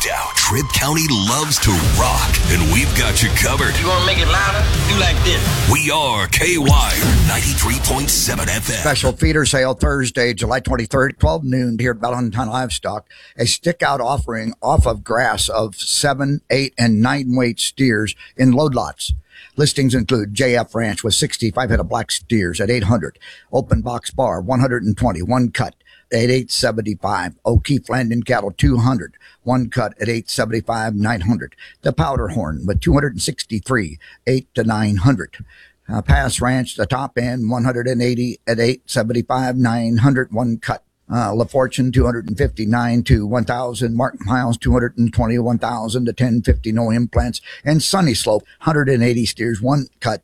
out. Tripp County loves to rock, and we've got you covered. You want to make it louder? Do like this. We are K-Wire 93.7 FM. Special feeder sale Thursday, July 23rd, 12 noon here at Valentine Livestock. A stick-out offering off of grass of 7, 8, and 9 weight steers in load lots. Listings include JF Ranch with 65 head of black steers at 800. Open box bar, 120, one cut at 875. O'Keefe Landon cattle, 200, one cut at 875, 900. The Powder Horn with 263, 8 to 900. Pass Ranch, the top end, 180 at 875, 900, one cut. La Fortune, 259 to 1,000. Martin Miles, 220, 1,000 to 1050, no implants. And Sunny Slope, 180 steers, one cut